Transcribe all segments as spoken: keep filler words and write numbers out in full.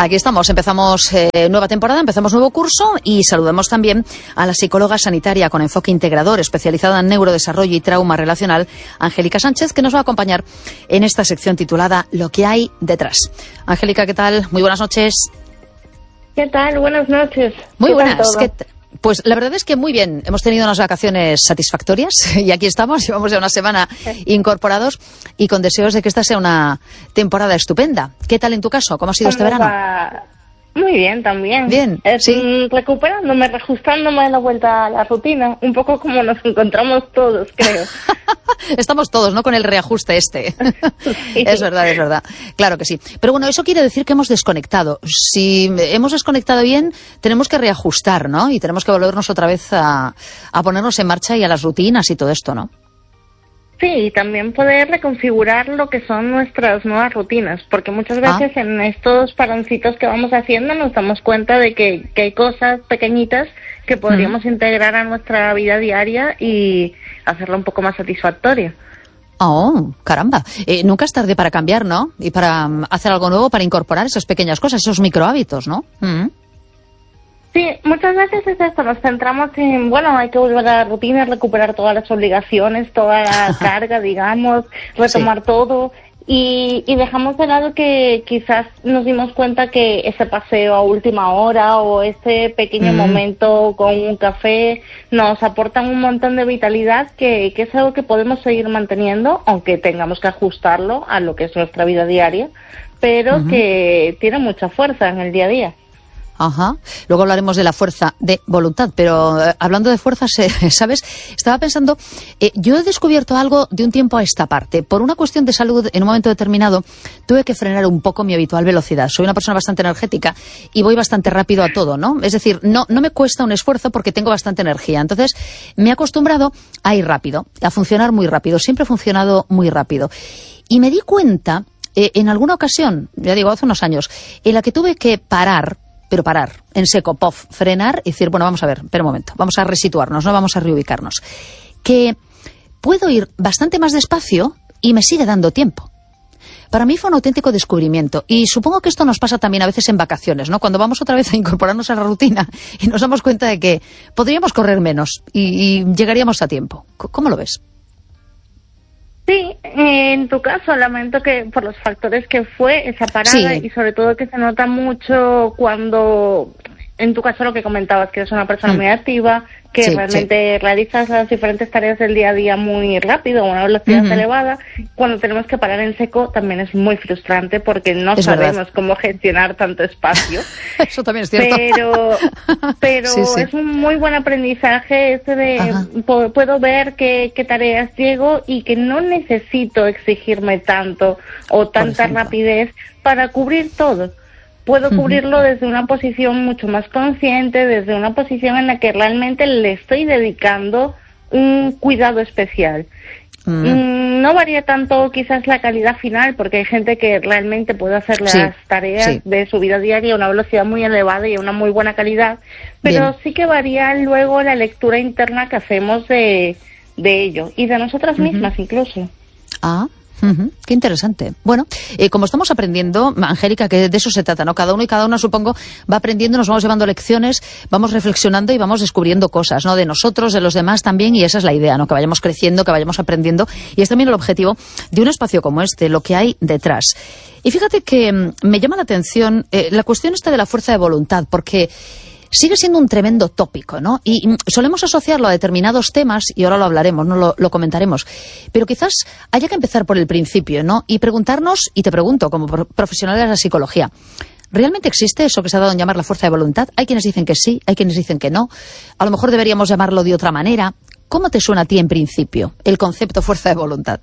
Aquí estamos, empezamos eh, nueva temporada, empezamos nuevo curso y saludamos también a la psicóloga sanitaria con enfoque integrador, especializada en neurodesarrollo y trauma relacional, Angélica Sánchez, que nos va a acompañar en esta sección titulada Lo que hay detrás. Angélica, ¿qué tal? Muy buenas noches. ¿Qué tal? Buenas noches. Muy buenas. ¿Qué t- Pues la verdad es que muy bien. Hemos tenido unas vacaciones satisfactorias y aquí estamos, llevamos ya una semana incorporados y con deseos de que esta sea una temporada estupenda. ¿Qué tal en tu caso? ¿Cómo ha sido este verano? Va... Muy bien, también. Bien, es, sí. Recuperándome, reajustándome a la vuelta a la rutina, un poco como nos encontramos todos, creo. Estamos todos, ¿no?, con el reajuste este. Sí. Es verdad, es verdad. Claro que sí. Pero bueno, eso quiere decir que hemos desconectado. Si hemos desconectado bien, tenemos que reajustar, ¿no? Y tenemos que volvernos otra vez a, a ponernos en marcha y a las rutinas y todo esto, ¿no? Sí, y también poder reconfigurar lo que son nuestras nuevas rutinas, porque muchas veces ah. en estos paroncitos que vamos haciendo nos damos cuenta de que, que hay cosas pequeñitas que podríamos mm. integrar a nuestra vida diaria y hacerla un poco más satisfactoria. Oh, caramba. Eh, nunca es tarde para cambiar, ¿no? Y para um, hacer algo nuevo, para incorporar esas pequeñas cosas, esos microhábitos, ¿no? Mm. Sí, muchas veces es esto, nos centramos en, bueno, hay que volver a la rutina, recuperar todas las obligaciones, toda la carga, digamos, retomar sí. todo, y, y dejamos de lado que quizás nos dimos cuenta que ese paseo a última hora o ese pequeño mm. momento con un café nos aportan un montón de vitalidad que, que es algo que podemos seguir manteniendo, aunque tengamos que ajustarlo a lo que es nuestra vida diaria, pero uh-huh. que tiene mucha fuerza en el día a día. Ajá. Luego hablaremos de la fuerza de voluntad, pero eh, hablando de fuerzas, eh, ¿sabes? Estaba pensando, eh, yo he descubierto algo de un tiempo a esta parte. Por una cuestión de salud, en un momento determinado, tuve que frenar un poco mi habitual velocidad. Soy una persona bastante energética y voy bastante rápido a todo, ¿no? Es decir, no, no me cuesta un esfuerzo porque tengo bastante energía. Entonces, me he acostumbrado a ir rápido, a funcionar muy rápido. Siempre he funcionado muy rápido. Y me di cuenta, eh, en alguna ocasión, ya digo, hace unos años, en la que tuve que parar, pero parar, en seco, pof, frenar y decir, bueno, vamos a ver, espera un momento, vamos a resituarnos, no vamos a reubicarnos. Que puedo ir bastante más despacio y me sigue dando tiempo. Para mí fue un auténtico descubrimiento y supongo que esto nos pasa también a veces en vacaciones, ¿no? Cuando vamos otra vez a incorporarnos a la rutina y nos damos cuenta de que podríamos correr menos y, y llegaríamos a tiempo. ¿Cómo lo ves? Sí, en tu caso lamento que por los factores que fue esa parada sí. y sobre todo que se nota mucho cuando, en tu caso lo que comentabas, que eres una persona mm. muy activa, que sí, realmente sí. realizas las diferentes tareas del día a día muy rápido, a una velocidad uh-huh. elevada. Cuando tenemos que parar en seco también es muy frustrante porque no es sabemos verdad. cómo gestionar tanto espacio. Eso también es cierto. Pero, pero sí, sí. es un muy buen aprendizaje ese de uh-huh. puedo ver qué, qué tareas llego y que no necesito exigirme tanto o tanta rapidez para cubrir todo. Puedo cubrirlo desde una posición mucho más consciente, desde una posición en la que realmente le estoy dedicando un cuidado especial. Mm. No varía tanto quizás la calidad final, porque hay gente que realmente puede hacer las sí, tareas sí. de su vida diaria a una velocidad muy elevada y a una muy buena calidad, pero Bien. sí que varía luego la lectura interna que hacemos de, de ello, y de nosotras uh-huh. mismas incluso. Ah, Uh-huh. Qué interesante. Bueno, eh, como estamos aprendiendo, Angélica, que de eso se trata, ¿no? Cada uno y cada una, supongo, va aprendiendo, nos vamos llevando lecciones, vamos reflexionando y vamos descubriendo cosas, ¿no? De nosotros, de los demás también, y esa es la idea, ¿no? Que vayamos creciendo, que vayamos aprendiendo, y es también el objetivo de un espacio como este, lo que hay detrás. Y fíjate que mm, me llama la atención eh, la cuestión esta de la fuerza de voluntad, porque sigue siendo un tremendo tópico, ¿no? Y solemos asociarlo a determinados temas, y ahora lo hablaremos, no lo, lo comentaremos, pero quizás haya que empezar por el principio, ¿no? Y preguntarnos, y te pregunto, como profesional de la psicología, ¿realmente existe eso que se ha dado en llamar la fuerza de voluntad? Hay quienes dicen que sí, hay quienes dicen que no. A lo mejor deberíamos llamarlo de otra manera. ¿Cómo te suena a ti en principio el concepto fuerza de voluntad?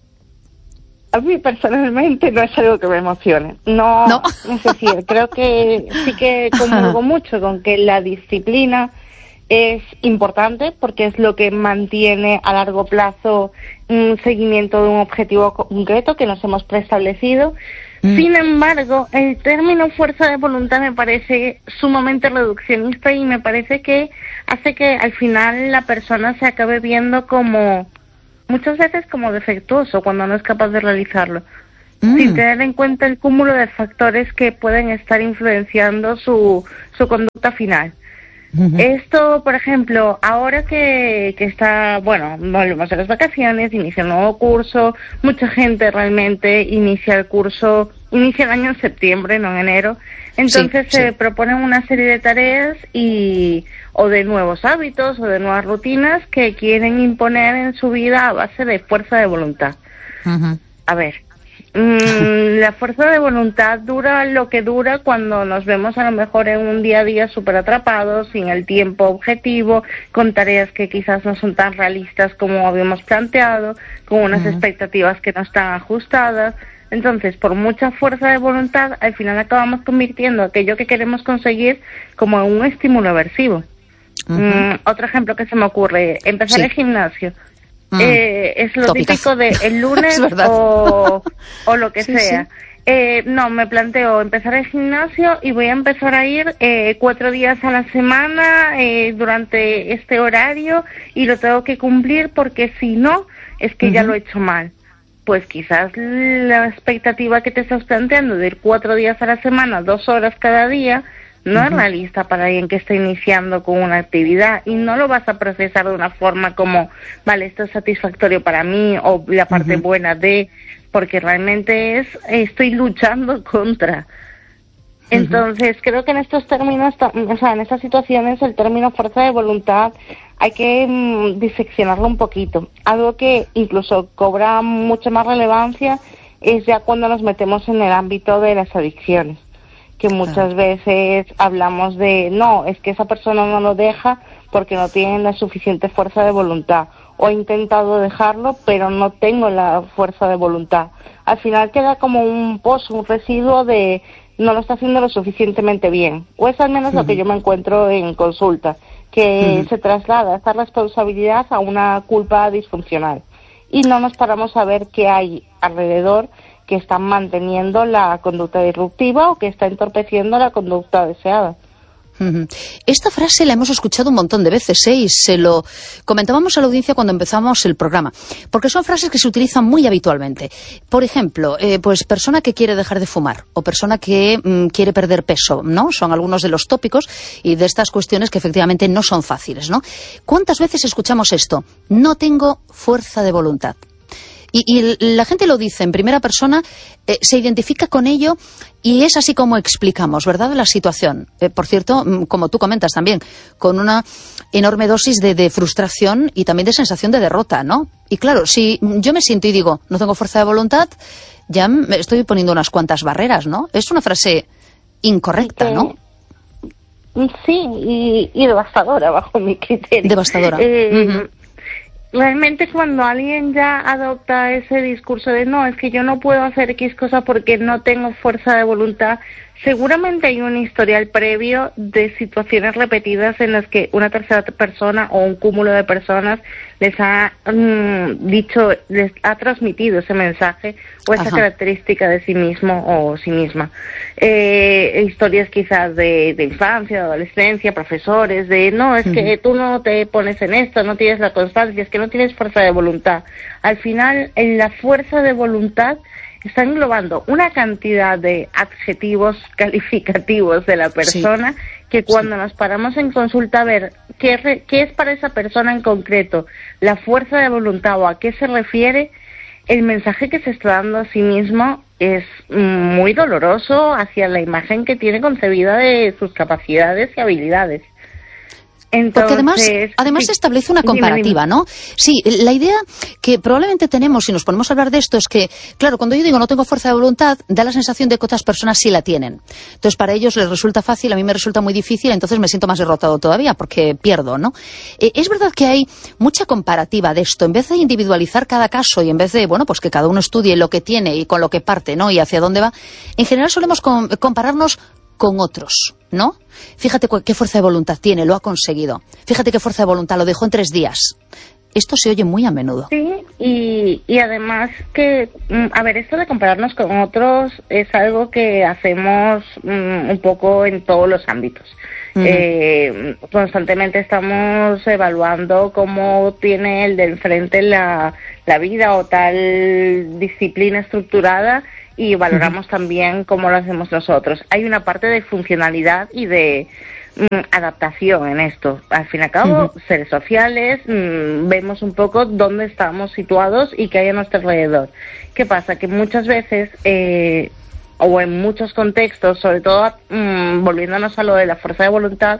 A mí personalmente no es algo que me emocione. No, no. Es decir, creo que sí que comulgo mucho con que la disciplina es importante porque es lo que mantiene a largo plazo un seguimiento de un objetivo concreto que nos hemos preestablecido. Mm. Sin embargo, el término fuerza de voluntad me parece sumamente reduccionista y me parece que hace que al final la persona se acabe viendo como, muchas veces como defectuoso cuando no es capaz de realizarlo. mm. sin tener en cuenta el cúmulo de factores que pueden estar influenciando su, su conducta final. Uh-huh. Esto, por ejemplo, ahora que, que está, bueno, volvemos a las vacaciones, inicia un nuevo curso, mucha gente realmente inicia el curso, inicia el año en septiembre, no en enero, entonces sí, se sí. proponen una serie de tareas y o de nuevos hábitos o de nuevas rutinas que quieren imponer en su vida a base de fuerza de voluntad. Uh-huh. A ver, Mm, la fuerza de voluntad dura lo que dura cuando nos vemos a lo mejor en un día a día súper atrapados, sin el tiempo objetivo, con tareas que quizás no son tan realistas como habíamos planteado, con unas uh-huh. expectativas que no están ajustadas. Entonces, por mucha fuerza de voluntad, al final acabamos convirtiendo aquello que queremos conseguir como un estímulo aversivo. Uh-huh. Mm, otro ejemplo que se me ocurre, empezar sí. el gimnasio. Eh, es lo Tópicas. típico de el lunes o, o lo que sí, sea. Sí. Eh, no, me planteo empezar el gimnasio y voy a empezar a ir eh, cuatro días a la semana eh, durante este horario y lo tengo que cumplir porque si no, es que uh-huh. ya lo he hecho mal. Pues quizás la expectativa que te estás planteando de ir cuatro días a la semana, dos horas cada día, no uh-huh. es realista para alguien que está iniciando con una actividad y no lo vas a procesar de una forma como, vale, esto es satisfactorio para mí o la parte uh-huh. buena de, porque realmente es, estoy luchando contra. Entonces, uh-huh. creo que en estos términos, o sea, en estas situaciones, el término fuerza de voluntad hay que mm, diseccionarlo un poquito. Algo que incluso cobra mucha más relevancia es ya cuando nos metemos en el ámbito de las adicciones. Que muchas ah. veces hablamos de, no, es que esa persona no lo deja porque no tiene la suficiente fuerza de voluntad, o he intentado dejarlo pero no tengo la fuerza de voluntad. Al final queda como un pozo, un residuo de no lo está haciendo lo suficientemente bien, o es al menos uh-huh. lo que yo me encuentro en consulta, que uh-huh. se traslada esta responsabilidad a una culpa disfuncional y no nos paramos a ver qué hay alrededor que están manteniendo la conducta disruptiva o que está entorpeciendo la conducta deseada. Esta frase la hemos escuchado un montón de veces, ¿eh? Y se lo comentábamos a la audiencia cuando empezamos el programa, porque son frases que se utilizan muy habitualmente. Por ejemplo, eh, pues persona que quiere dejar de fumar o persona que mm, quiere perder peso, ¿no? Son algunos de los tópicos y de estas cuestiones que efectivamente no son fáciles, ¿no? ¿Cuántas veces escuchamos esto? No tengo fuerza de voluntad. Y, y la gente lo dice en primera persona, eh, se identifica con ello y es así como explicamos, ¿verdad?, la situación. Eh, por cierto, como tú comentas también, con una enorme dosis de, de frustración y también de sensación de derrota, ¿no? Y claro, si yo me siento y digo, no tengo fuerza de voluntad, ya me estoy poniendo unas cuantas barreras, ¿no? Es una frase incorrecta, ¿no? Sí, y, y devastadora, bajo mi criterio. Devastadora. Eh, uh-huh. Realmente cuando alguien ya adopta ese discurso de no, es que yo no puedo hacer X cosa porque no tengo fuerza de voluntad, seguramente hay un historial previo de situaciones repetidas en las que una tercera persona o un cúmulo de personas les ha mmm, dicho, les ha transmitido ese mensaje o esa Ajá. característica de sí mismo o sí misma. Eh, historias quizás de, de infancia, de adolescencia, profesores, de no, es uh-huh. que tú no te pones en esto, no tienes la constancia, es que no tienes fuerza de voluntad. Al final, en la fuerza de voluntad está englobando una cantidad de adjetivos calificativos de la persona sí. que cuando sí. nos paramos en consulta a ver qué, re, qué es para esa persona en concreto la fuerza de voluntad o a qué se refiere, el mensaje que se está dando a sí mismo es muy doloroso hacia la imagen que tiene concebida de sus capacidades y habilidades. Entonces, porque además, además sí, se establece una comparativa, dime, dime. ¿no? Sí, la idea que probablemente tenemos, si nos ponemos a hablar de esto, es que, claro, cuando yo digo no tengo fuerza de voluntad, da la sensación de que otras personas sí la tienen. Entonces, para ellos les resulta fácil, a mí me resulta muy difícil, entonces me siento más derrotado todavía, porque pierdo, ¿no? Eh, es verdad que hay mucha comparativa de esto. En vez de individualizar cada caso y en vez de, bueno, pues que cada uno estudie lo que tiene y con lo que parte, ¿no? Y hacia dónde va, en general solemos com- compararnos con otros, ¿no? Fíjate qué fuerza de voluntad tiene, lo ha conseguido. Fíjate qué fuerza de voluntad, lo dejó en tres días. Esto se oye muy a menudo. Sí, y, y además que, a ver, esto de compararnos con otros es algo que hacemos um, un poco en todos los ámbitos. Uh-huh. Eh, constantemente estamos evaluando cómo tiene el de enfrente la, la vida o tal disciplina estructurada y valoramos uh-huh. también cómo lo hacemos nosotros. Hay una parte de funcionalidad y de mm, adaptación en esto. Al fin y al cabo, uh-huh. seres sociales, mmm, vemos un poco dónde estamos situados y qué hay a nuestro alrededor. ¿Qué pasa? Que muchas veces, eh, o en muchos contextos, sobre todo mmm, volviéndonos a lo de la fuerza de voluntad,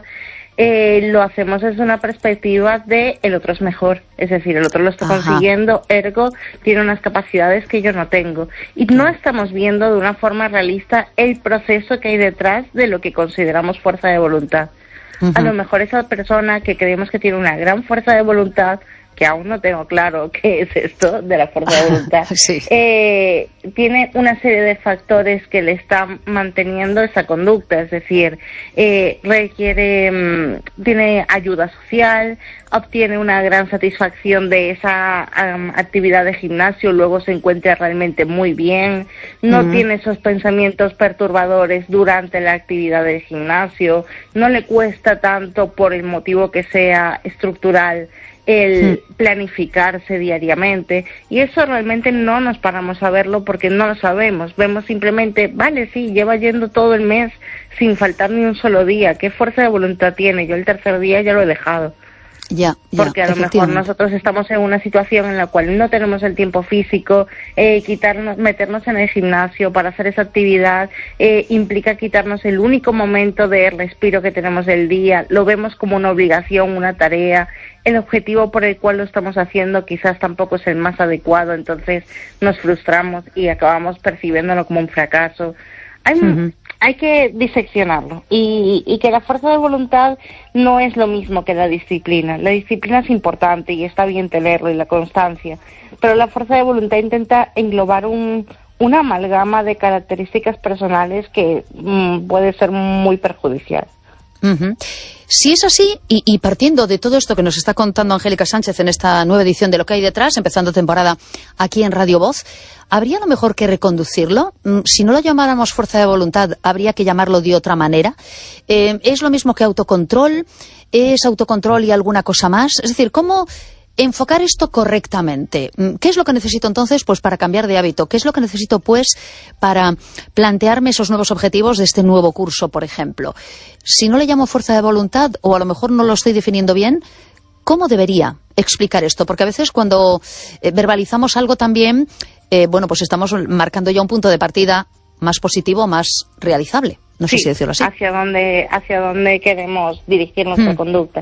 Eh, lo hacemos desde una perspectiva de el otro es mejor, es decir, el otro lo está Ajá. consiguiendo, ergo tiene unas capacidades que yo no tengo, y no estamos viendo de una forma realista el proceso que hay detrás de lo que consideramos fuerza de voluntad. Uh-huh. A lo mejor esa persona que creemos que tiene una gran fuerza de voluntad, que aún no tengo claro qué es esto de la fuerza de voluntad, sí. eh, tiene una serie de factores que le están manteniendo esa conducta, es decir, eh, requiere, um, tiene ayuda social, obtiene una gran satisfacción de esa um, actividad de gimnasio, luego se encuentra realmente muy bien, no uh-huh. tiene esos pensamientos perturbadores durante la actividad de gimnasio, no le cuesta tanto por el motivo que sea estructural el planificarse diariamente, y eso realmente no nos paramos a verlo porque no lo sabemos, vemos simplemente, vale, sí, lleva yendo todo el mes sin faltar ni un solo día, ¿qué fuerza de voluntad tiene? Yo el tercer día ya lo he dejado. Ya, ya, porque a lo mejor nosotros estamos en una situación en la cual no tenemos el tiempo físico, eh, quitarnos, meternos en el gimnasio para hacer esa actividad eh, implica quitarnos el único momento de respiro que tenemos del día, lo vemos como una obligación, una tarea, el objetivo por el cual lo estamos haciendo quizás tampoco es el más adecuado, entonces nos frustramos y acabamos percibiéndolo como un fracaso. Hay, uh-huh. hay que diseccionarlo y, y que la fuerza de voluntad no es lo mismo que la disciplina. La disciplina es importante y está bien tenerlo y la constancia, pero la fuerza de voluntad intenta englobar un, una amalgama de características personales que mmm, puede ser muy perjudicial. Uh-huh. Si es así, y, y partiendo de todo esto que nos está contando Angélica Sánchez en esta nueva edición de Lo que hay detrás, empezando temporada aquí en Radio Voz, ¿habría lo mejor que reconducirlo? Si no lo llamáramos fuerza de voluntad, ¿habría que llamarlo de otra manera? Eh, ¿Es lo mismo que autocontrol? ¿Es autocontrol y alguna cosa más? Es decir, ¿cómo enfocar esto correctamente? ¿Qué es lo que necesito entonces pues para cambiar de hábito? ¿Qué es lo que necesito pues para plantearme esos nuevos objetivos de este nuevo curso, por ejemplo? Si no le llamo fuerza de voluntad, o a lo mejor no lo estoy definiendo bien, ¿cómo debería explicar esto? Porque a veces cuando eh, verbalizamos algo también, eh, bueno, pues estamos marcando ya un punto de partida más positivo, más realizable. No sé sí, si decirlo así. hacia dónde, hacia dónde queremos dirigir nuestra hmm. conducta.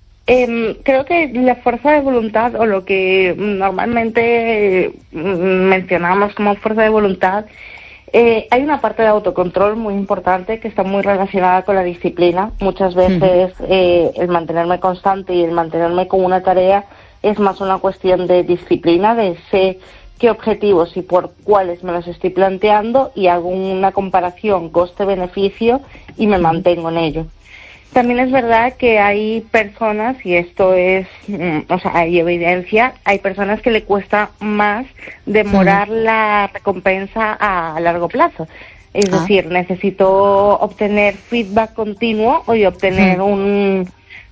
Eh, creo que la fuerza de voluntad, o lo que normalmente eh, mencionamos como fuerza de voluntad, eh, hay una parte de autocontrol muy importante que está muy relacionada con la disciplina. Muchas veces uh-huh. eh, el mantenerme constante y el mantenerme con una tarea es más una cuestión de disciplina, de sé qué objetivos y por cuáles me los estoy planteando y hago una comparación coste-beneficio y me uh-huh. mantengo en ello. También es verdad que hay personas, y esto es, o sea, hay evidencia, hay personas que le cuesta más demorar sí. la recompensa a largo plazo. Es ah. decir, necesito obtener feedback continuo y obtener sí. un,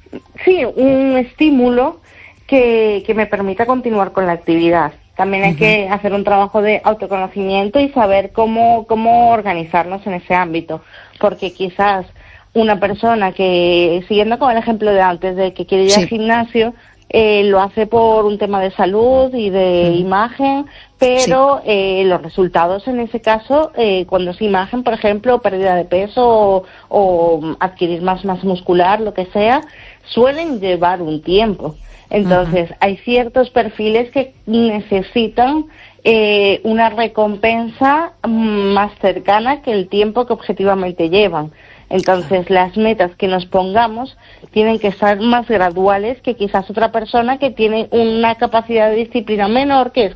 sí, un estímulo que, que me permita continuar con la actividad. También hay uh-huh. que hacer un trabajo de autoconocimiento y saber cómo, cómo organizarnos en ese ámbito, porque quizás una persona que, siguiendo con el ejemplo de antes, de que quiere ir sí. al gimnasio, eh, lo hace por un tema de salud y de mm. imagen, pero sí. eh, los resultados en ese caso, eh, cuando es imagen, por ejemplo, pérdida de peso o, o adquirir más masa muscular, lo que sea, suelen llevar un tiempo. Entonces, uh-huh. hay ciertos perfiles que necesitan eh, una recompensa más cercana que el tiempo que objetivamente llevan. Entonces, las metas que nos pongamos tienen que ser más graduales que quizás otra persona que tiene una capacidad de disciplina menor, que es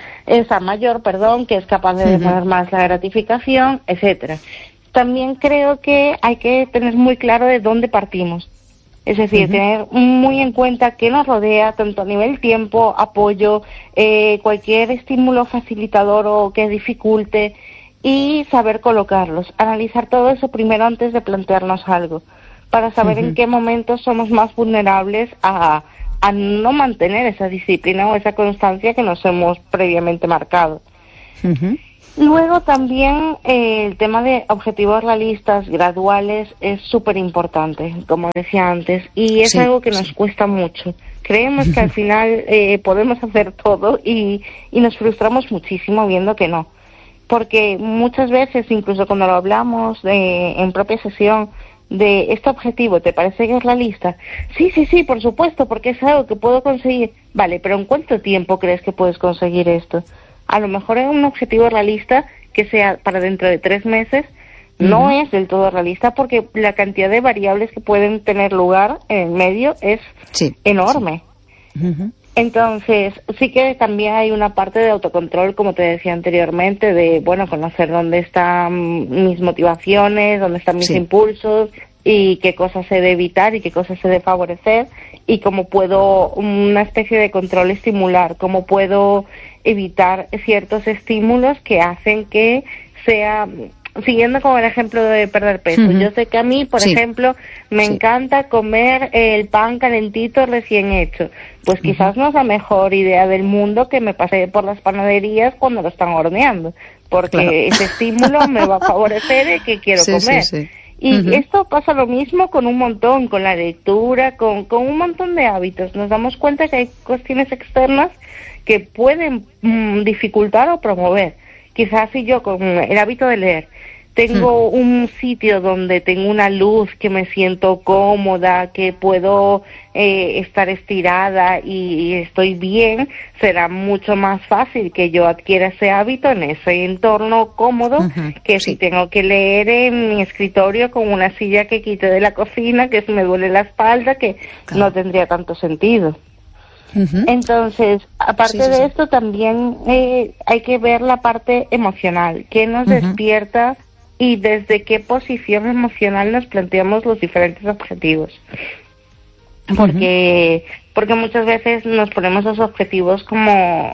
esa mayor, perdón, que es capaz de tener más la gratificación, etcétera. También creo que hay que tener muy claro de dónde partimos. Es decir, uh-huh. tener muy en cuenta qué nos rodea, tanto a nivel tiempo, apoyo, eh, cualquier estímulo facilitador o que dificulte, y saber colocarlos, analizar todo eso primero antes de plantearnos algo, para saber uh-huh. en qué momentos somos más vulnerables a, a no mantener esa disciplina o esa constancia que nos hemos previamente marcado. Uh-huh. Luego también eh, el tema de objetivos realistas graduales es súper importante, como decía antes, y es sí, algo que nos sí. cuesta mucho. Creemos que al final eh, podemos hacer todo y, y nos frustramos muchísimo viendo que no. Porque muchas veces, incluso cuando lo hablamos de, en propia sesión, de este objetivo, ¿te parece que es realista? Sí, sí, sí, por supuesto, porque es algo que puedo conseguir. Vale, pero ¿en cuánto tiempo crees que puedes conseguir esto? A lo mejor es un objetivo realista que sea para dentro de tres meses, uh-huh. no es del todo realista porque la cantidad de variables que pueden tener lugar en medio es sí, enorme. Sí. Uh-huh. Entonces, sí que también hay una parte de autocontrol, como te decía anteriormente, de, bueno, conocer dónde están mis motivaciones, dónde están mis sí. impulsos y qué cosas he de evitar y qué cosas he de favorecer y cómo puedo, una especie de control estimular, cómo puedo evitar ciertos estímulos que hacen que sea... Siguiendo con el ejemplo de perder peso, uh-huh. yo sé que a mí, por sí. ejemplo, me sí. encanta comer el pan calentito recién hecho. Pues quizás uh-huh. no es la mejor idea del mundo que me pase por las panaderías cuando lo están horneando, porque claro. ese estímulo me va a favorecer el que quiero sí, comer. Sí, sí. Y uh-huh. esto pasa lo mismo con un montón, con la lectura, con, con un montón de hábitos. Nos damos cuenta que hay cuestiones externas que pueden mmm, dificultar o promover. Quizás si yo con el hábito de leer tengo un sitio donde tengo una luz, que me siento cómoda, que puedo eh, estar estirada y, y estoy bien, será mucho más fácil que yo adquiera ese hábito en ese entorno cómodo uh-huh. que sí. si tengo que leer en mi escritorio con una silla que quite de la cocina, que me duele la espalda, que claro. no tendría tanto sentido. Uh-huh. Entonces, aparte sí, sí, de sí. esto, también eh, hay que ver la parte emocional, que nos uh-huh. despierta y desde qué posición emocional nos planteamos los diferentes objetivos. Porque uh-huh. porque muchas veces nos ponemos los objetivos como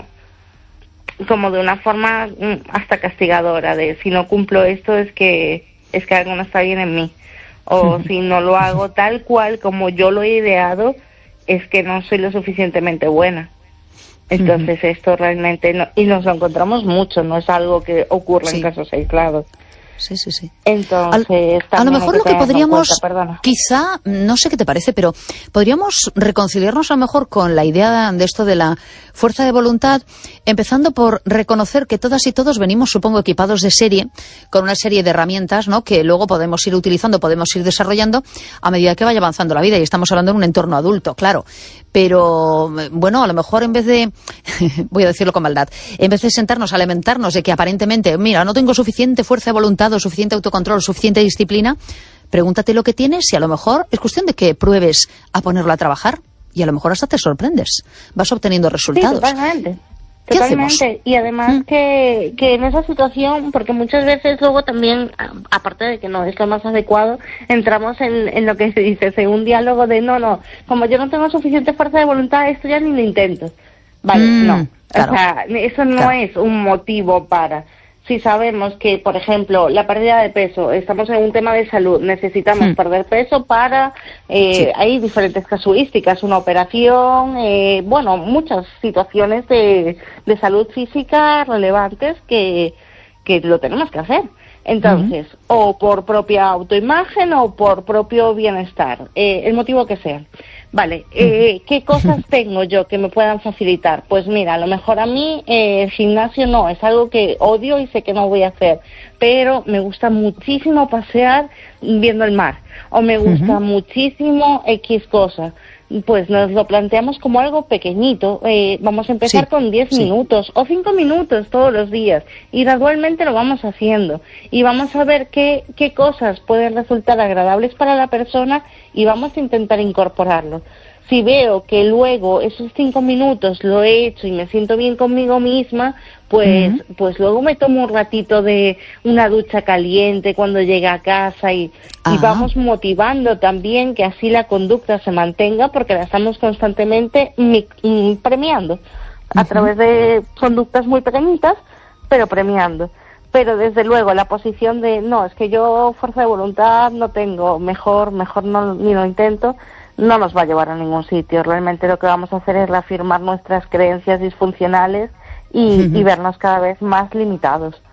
como de una forma hasta castigadora, de si no cumplo esto es que es que algo no está bien en mí, o uh-huh. si no lo hago tal cual como yo lo he ideado, es que no soy lo suficientemente buena. Entonces uh-huh. esto realmente no, y nos lo encontramos mucho, no es algo que ocurre sí. en casos aislados. Sí, sí, sí. Entonces, a, a lo mejor lo que podríamos, cuenta, quizá, no sé qué te parece, pero podríamos reconciliarnos a lo mejor con la idea de esto de la fuerza de voluntad, empezando por reconocer que todas y todos venimos, supongo, equipados de serie, con una serie de herramientas, ¿no?, que luego podemos ir utilizando, podemos ir desarrollando a medida que vaya avanzando la vida, y estamos hablando en un entorno adulto, claro. Pero, bueno, a lo mejor en vez de, voy a decirlo con maldad, en vez de sentarnos a lamentarnos de que aparentemente, mira, no tengo suficiente fuerza de voluntad o suficiente autocontrol o suficiente disciplina, pregúntate lo que tienes y a lo mejor es cuestión de que pruebes a ponerlo a trabajar y a lo mejor hasta te sorprendes, vas obteniendo resultados. Sí, totalmente. Totalmente, y además ¿Mm? que, que en esa situación, porque muchas veces luego también, aparte de que no es lo más adecuado, entramos en, en lo que se dice, en un diálogo de no, no, como yo no tengo suficiente fuerza de voluntad, esto ya ni lo intento. Vale, mm, no, claro, o sea, eso no claro. es un motivo para... Si sabemos que, por ejemplo, la pérdida de peso, estamos en un tema de salud, necesitamos hmm. perder peso para, eh, sí. hay diferentes casuísticas, una operación, eh, bueno, muchas situaciones de, de salud física relevantes que, que lo tenemos que hacer. Entonces, uh-huh. o por propia autoimagen o por propio bienestar, eh, el motivo que sea. Vale, eh, ¿qué cosas tengo yo que me puedan facilitar? Pues mira, a lo mejor a mí eh, el gimnasio no, es algo que odio y sé que no voy a hacer, pero me gusta muchísimo pasear viendo el mar, o me gusta uh-huh. muchísimo X cosa. Pues nos lo planteamos como algo pequeñito, eh, vamos a empezar sí, con diez sí. minutos o cinco minutos todos los días y gradualmente lo vamos haciendo y vamos a ver qué, qué cosas pueden resultar agradables para la persona y vamos a intentar incorporarlo. Si veo que luego esos cinco minutos lo he hecho y me siento bien conmigo misma, pues uh-huh. pues luego me tomo un ratito de una ducha caliente cuando llegue a casa y, y vamos motivando también que así la conducta se mantenga porque la estamos constantemente mi, mi, premiando a uh-huh. través de conductas muy pequeñitas, pero premiando. Pero desde luego la posición de no, es que yo fuerza de voluntad no tengo, mejor, mejor no ni lo intento, no nos va a llevar a ningún sitio. Realmente lo que vamos a hacer es reafirmar nuestras creencias disfuncionales y, uh-huh. y vernos cada vez más limitados.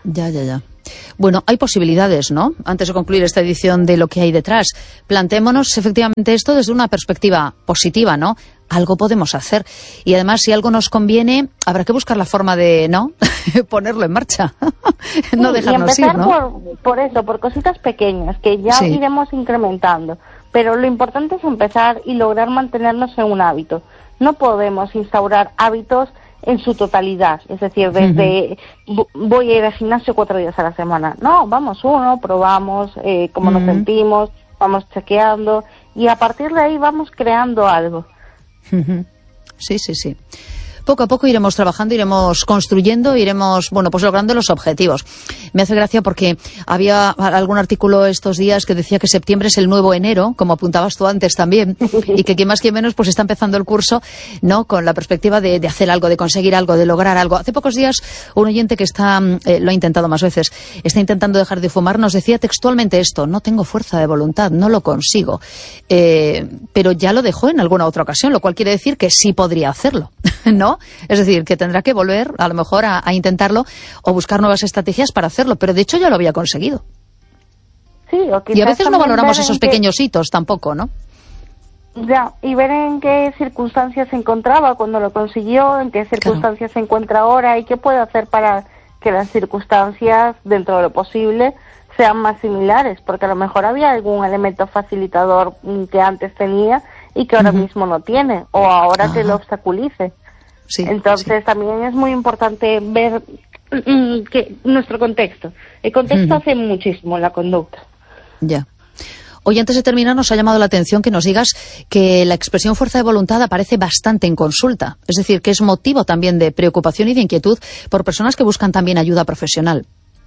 Ya, ya, ya. Bueno, hay posibilidades, ¿no? Antes de concluir esta edición de Lo que hay detrás, plantémonos efectivamente esto desde una perspectiva positiva, ¿no? Algo podemos hacer. Y además, si algo nos conviene, habrá que buscar la forma de, ¿no? ponerlo en marcha. no sí, dejarnos y empezar ir, ¿no? por, por eso, por cositas pequeñas, que ya sí. iremos incrementando. Pero lo importante es empezar y lograr mantenernos en un hábito. No podemos instaurar hábitos en su totalidad, es decir, desde uh-huh. voy a ir al gimnasio cuatro días a la semana. No, vamos uno, probamos eh, cómo uh-huh. nos sentimos, vamos chequeando y a partir de ahí vamos creando algo. Uh-huh. Sí, sí, sí. Poco a poco iremos trabajando, iremos construyendo, iremos, bueno, pues logrando los objetivos. Me hace gracia porque había algún artículo estos días que decía que septiembre es el nuevo enero, como apuntabas tú antes también, y que quien más que menos pues está empezando el curso, ¿no? Con la perspectiva de, de hacer algo, de conseguir algo, de lograr algo. Hace pocos días un oyente que está, eh, lo ha intentado más veces, está intentando dejar de fumar, nos decía textualmente esto: no tengo fuerza de voluntad, no lo consigo. Eh, pero ya lo dejó en alguna otra ocasión, lo cual quiere decir que sí podría hacerlo, ¿no? Es decir, que tendrá que volver a lo mejor a, a intentarlo o buscar nuevas estrategias para hacerlo, pero de hecho ya lo había conseguido. Sí, o y a veces no valoramos esos pequeños que... hitos tampoco, ¿no? Ya, y ver en qué circunstancias se encontraba cuando lo consiguió, en qué circunstancias claro. se encuentra ahora y qué puede hacer para que las circunstancias, dentro de lo posible, sean más similares, porque a lo mejor había algún elemento facilitador que antes tenía y que ahora uh-huh. mismo no tiene, o ahora Ajá. que lo obstaculice. Sí, Entonces sí. también es muy importante ver mm, que nuestro contexto. El contexto uh-huh. hace muchísimo la conducta. Ya. Hoy, antes de terminar, nos ha llamado la atención que nos digas que la expresión fuerza de voluntad aparece bastante en consulta. Es decir, que es motivo también de preocupación y de inquietud por personas que buscan también ayuda profesional.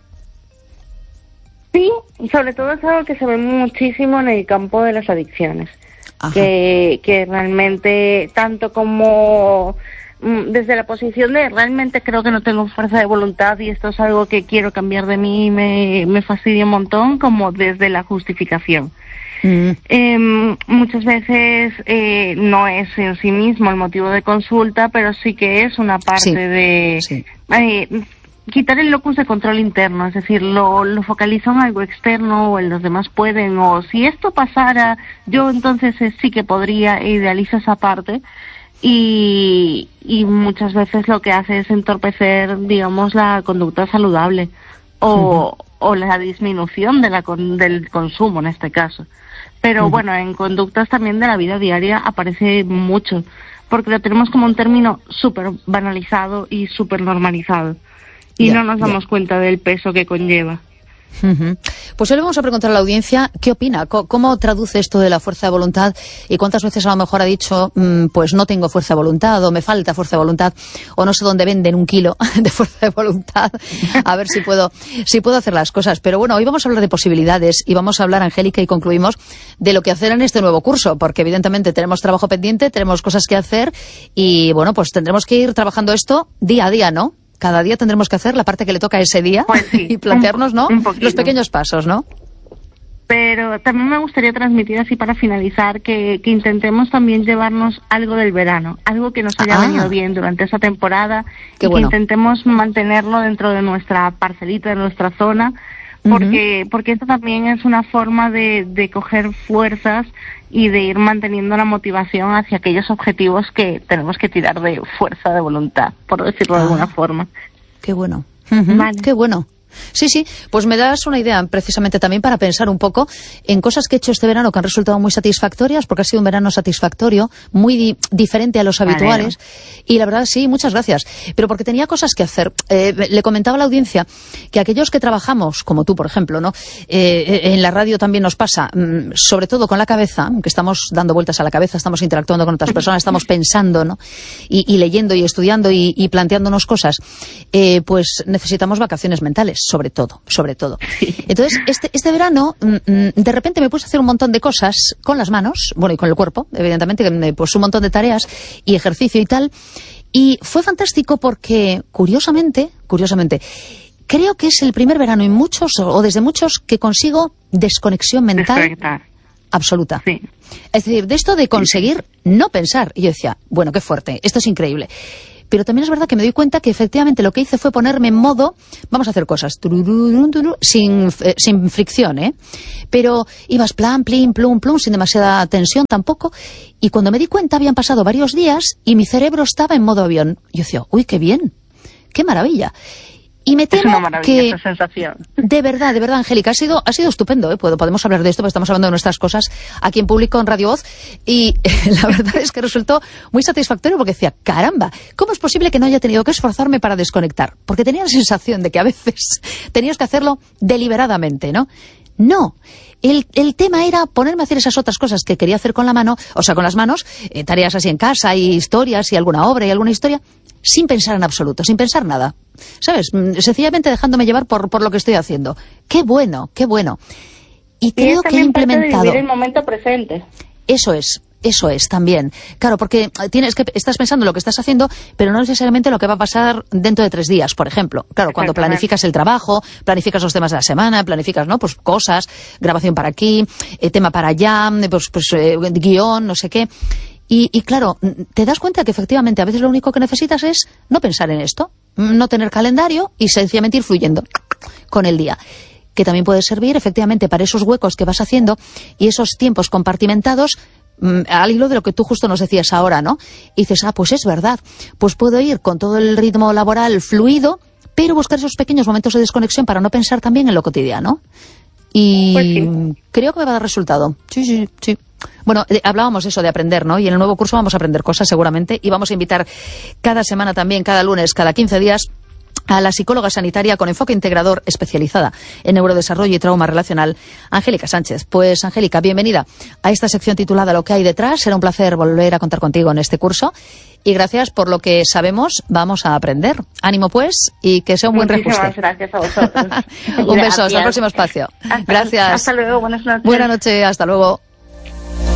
Sí, y sobre todo es algo que se ve muchísimo en el campo de las adicciones. Que, que realmente, tanto como desde la posición de realmente creo que no tengo fuerza de voluntad y esto es algo que quiero cambiar de mí y me, me fastidia un montón, como desde la justificación. Mm. Eh, muchas veces eh, no es en sí mismo el motivo de consulta, pero sí que es una parte sí. de... Sí. Eh, quitar el locus de control interno, es decir, lo, lo focalizo en algo externo o en los demás pueden, o si esto pasara, yo entonces eh, sí que podría, e idealizo esa parte y, y muchas veces lo que hace es entorpecer, digamos, la conducta saludable o, uh-huh. o la disminución de la con, del consumo en este caso. Pero uh-huh. bueno, en conductas también de la vida diaria aparece mucho, porque lo tenemos como un término súper banalizado y súper normalizado. Y yeah, no nos damos yeah. cuenta del peso que conlleva. Uh-huh. Pues hoy le vamos a preguntar a la audiencia qué opina, C- cómo traduce esto de la fuerza de voluntad y cuántas veces a lo mejor ha dicho mmm, pues no tengo fuerza de voluntad o me falta fuerza de voluntad o no sé dónde venden un kilo de fuerza de voluntad, a ver si puedo si puedo hacer las cosas. Pero bueno, hoy vamos a hablar de posibilidades y vamos a hablar, Angélica, y concluimos de lo que hacer en este nuevo curso, porque evidentemente tenemos trabajo pendiente, tenemos cosas que hacer y bueno, pues tendremos que ir trabajando esto día a día, ¿no? Cada día tendremos que hacer la parte que le toca ese día pues sí, y plantearnos, ¿no?, los pequeños pasos, ¿no? Pero también me gustaría transmitir, así para finalizar, que, que intentemos también llevarnos algo del verano, algo que nos haya ah, venido bien durante esa temporada y bueno. que intentemos mantenerlo dentro de nuestra parcelita, de nuestra zona, porque uh-huh. porque esto también es una forma de, de coger fuerzas y de ir manteniendo la motivación hacia aquellos objetivos que tenemos que tirar de fuerza de voluntad, por decirlo ah, de alguna forma. Qué bueno. Uh-huh. Vale. Qué bueno. Sí, sí, pues me das una idea precisamente también para pensar un poco en cosas que he hecho este verano que han resultado muy satisfactorias, porque ha sido un verano satisfactorio, muy di- diferente a los vale, habituales, no. y la verdad sí, muchas gracias, pero porque tenía cosas que hacer. Eh, le comentaba a la audiencia que aquellos que trabajamos, como tú por ejemplo, ¿no? Eh, en la radio también nos pasa, mmm, sobre todo con la cabeza, que estamos dando vueltas a la cabeza, estamos interactuando con otras personas, estamos pensando, ¿no? Y, y leyendo y estudiando y, y planteándonos cosas, eh, pues necesitamos vacaciones mentales. Sobre todo, sobre todo. Entonces, este, este verano, de repente me puse a hacer un montón de cosas con las manos, bueno, y con el cuerpo, evidentemente, que me puse un montón de tareas y ejercicio y tal, y fue fantástico porque, curiosamente, curiosamente, creo que es el primer verano en muchos, o desde muchos, que consigo desconexión mental Desconectar. absoluta. Sí. Es decir, de esto de conseguir no pensar. Y yo decía, bueno, qué fuerte, esto es increíble. pero también es verdad que me doy cuenta que efectivamente lo que hice fue ponerme en modo, vamos a hacer cosas, sin, eh, sin fricción, ¿eh? Pero ibas plan, plin, plum, plum, sin demasiada tensión tampoco, y cuando me di cuenta habían pasado varios días y mi cerebro estaba en modo avión. Yo decía, uy, qué bien, qué maravilla. Y me temo es una maravilla que, esa sensación. De verdad, de verdad, Angélica, ha sido, ha sido estupendo, ¿eh? Podemos hablar de esto, porque estamos hablando de nuestras cosas aquí en público, en Radio Voz, y la verdad es que resultó muy satisfactorio porque decía, caramba, ¿cómo es posible que no haya tenido que esforzarme para desconectar? Porque tenía la sensación de que a veces tenías que hacerlo deliberadamente, ¿no? No. El, el tema era ponerme a hacer esas otras cosas que quería hacer con la mano, o sea, con las manos, eh, tareas así en casa, y historias, y alguna obra, y alguna historia, sin pensar en absoluto, sin pensar nada. ¿Sabes? Sencillamente dejándome llevar por, por lo que estoy haciendo. ¡Qué bueno, qué bueno! Y creo y que he implementado... Parte de vivir el momento presente. Eso es. Eso es, también. Claro, porque tienes que estás pensando en lo que estás haciendo, pero no necesariamente lo que va a pasar dentro de tres días, por ejemplo. Claro, cuando planificas el trabajo, planificas los temas de la semana, planificas, ¿no? Pues cosas, grabación para aquí, eh, tema para allá, pues, pues eh, guión, no sé qué. Y, y claro, te das cuenta que efectivamente a veces lo único que necesitas es no pensar en esto, no tener calendario y sencillamente ir fluyendo con el día. Que también puede servir efectivamente para esos huecos que vas haciendo y esos tiempos compartimentados, al hilo de lo que tú justo nos decías ahora, ¿no? Y dices, ah, pues es verdad, pues puedo ir con todo el ritmo laboral fluido, pero buscar esos pequeños momentos de desconexión para no pensar también en lo cotidiano. Y pues sí. Creo que me va a dar resultado. Sí, sí, sí. Bueno, eh, hablábamos eso de aprender, ¿no? Y en el nuevo curso vamos a aprender cosas seguramente y vamos a invitar cada semana también, cada lunes, cada quince días, a la psicóloga sanitaria con enfoque integrador especializada en neurodesarrollo y trauma relacional, Angélica Sánchez. Pues, Angélica, bienvenida a esta sección titulada Lo que hay detrás. Será un placer volver a contar contigo en este curso. Y gracias por lo que sabemos, vamos a aprender. Ánimo, pues, y que sea un buen reajuste. Muchísimas gracias a vosotros. Un beso, hasta el próximo espacio. Hasta, gracias. Hasta luego, buenas noches. Buenas noches, hasta luego.